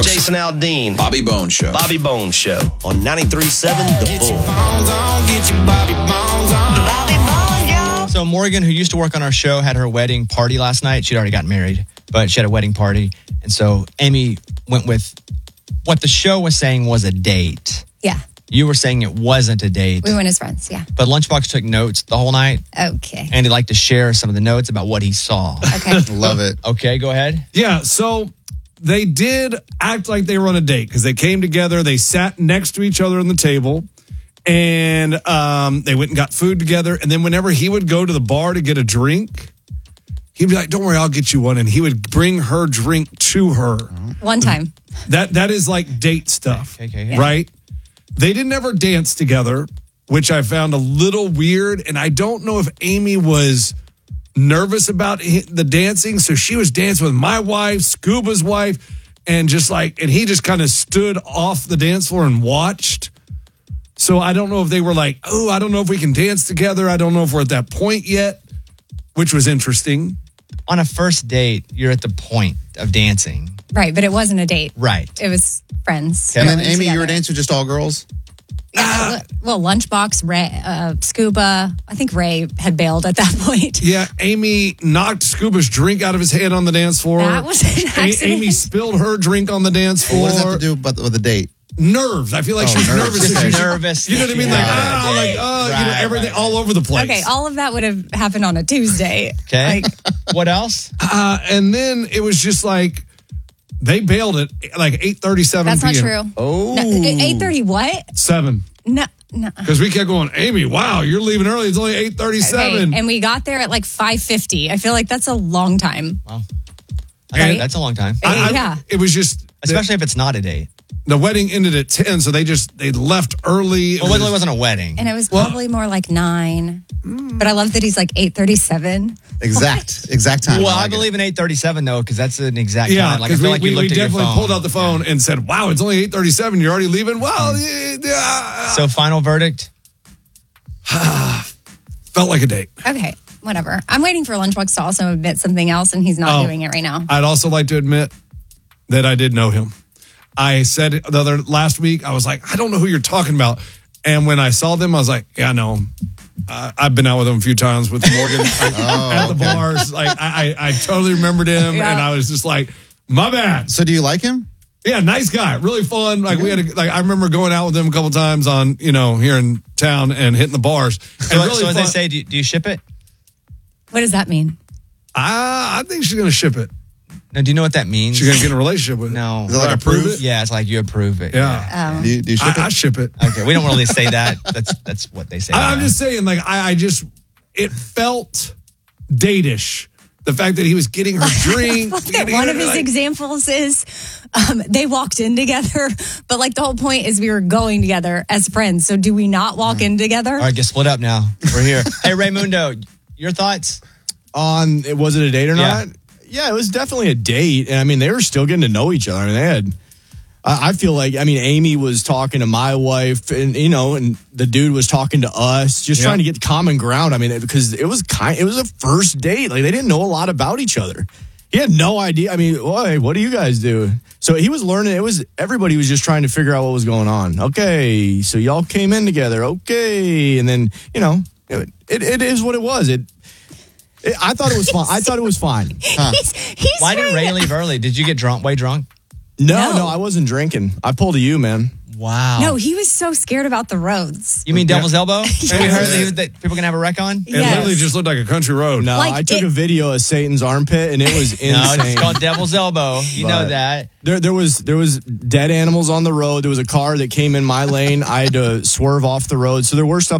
Brooks. Jason Aldean. Bobby Bones Show. Bobby Bones Show on 93.7 The Bull. So Morgan, who used to work on our show, had her wedding party last night. She'd already gotten married, but she had a wedding party. And so Amy went with what the show was saying was a date. Yeah. You were saying it wasn't a date. We went as friends, yeah. But Lunchbox took notes the whole night. Okay. And he'd like to share some of the notes about what he saw. Okay. Love it. Okay, go ahead. Yeah, so they did act like they were on a date because they came together. They sat next to each other on the table, and they went and got food together. And then whenever he would go to the bar to get a drink, he'd be like, "Don't worry, I'll get you one." And he would bring her drink to her. One time. That is like date stuff, Okay. right? They didn't ever dance together, which I found a little weird. And I don't know if Amy was nervous about the dancing. So she was dancing with my wife, Scuba's wife, and he just kind of stood off the dance floor and watched. So I don't know if they were like, "Oh, I don't know if we can dance together. I don't know if we're at that point yet," which was interesting. On a first date, you're at the point of dancing. Right, but it wasn't a date. Right. It was friends. And then, going Amy, you were together. dancing with just all girls? Well, Lunchbox, Ray, Scuba. I think Ray had bailed at that point. Yeah, Amy knocked Scuba's drink out of his hand on the dance floor. That was an accident. Amy spilled her drink on the dance floor. What does that have to do with the date? Nerves. I feel like she's nervous. Just nervous. You know what I mean? Yeah. Everything all over the place. Okay, all of that would have happened on a Tuesday. Okay. What else? And then it was just like they bailed at like 8:37 That's p.m. not true. Oh. No, 8:30 what? 7. No. Because we kept going, Amy, wow, you're leaving early. It's only 8:37. Okay, and we got there at like 5:50. I feel like that's a long time. Wow. Right? That's a long time. Yeah. It was just, Especially if it's not a date. the wedding ended at 10, so they left early. Well, it wasn't a wedding. And it was probably more like 9. But I love that he's like 8:37. Exact time. Well, I like it. believe in 8:37 though, because that's an exact Yeah, time. Like I because feel like you we looked at your definitely phone. pulled out the phone and said, wow, it's only 8:37. You're already leaving? Well, yeah. So final verdict. Felt like a date. Okay, whatever. I'm waiting for Lunchbox to also admit something else, and he's not doing it right now. I'd also like to admit that I did know him. I said it last week, I was like, I don't know who you're talking about. And when I saw them, I was like, yeah, I know him. I've been out with him a few times with Morgan at the bars. Like I totally remembered him, Yeah. and I was just like, my bad. So do you like him? Yeah, nice guy, really fun. Like we had, I remember going out with him a couple times on, here in town and hitting the bars. And So, really so as they fun. say, do you ship it? What does that mean? I think she's gonna ship it. No, do you know what that means? She's gonna get in a relationship with it. No. Is it like I a approve proof? it? Yeah, it's like you approve it. Yeah. Do you ship I it? ship it. Okay, we don't really say that. That's what they say. I'm just saying, like, it felt date-ish. The fact that he was getting her drink. One of his examples is they walked in together, but like the whole point is we were going together as friends. So do we not walk in together? All right, get split up now. We're here. Hey, Raymundo, your thoughts? On was it a date or Yeah. not? Yeah, it was definitely a date. And I mean, they were still getting to know each other. I mean, they had. I feel like, Amy was talking to my wife, and and the dude was talking to us, just trying to get common ground. I mean, because it was a first date. Like they didn't know a lot about each other. He had no idea. I mean, hey, what do you guys do? So he was learning. Everybody was just trying to figure out what was going on. Okay, so y'all came in together. Okay, and then it is what it was. I thought it was fine. I thought it was fine. Huh. He's Why did trying Ray to- leave early? Did you get drunk? Way drunk? No, No. I wasn't drinking. I pulled a U, man. Wow. No, he was so scared about the roads. You mean Devil's Elbow? Yes. We heard that people can have a wreck on? It Yes. literally just looked like a country road. No, Like I took it- a video of Satan's armpit, and it was insane. No, it's called Devil's Elbow. You know But- that. There was dead animals on the road. There was a car that came in my lane. I had to swerve off the road. So there were stuff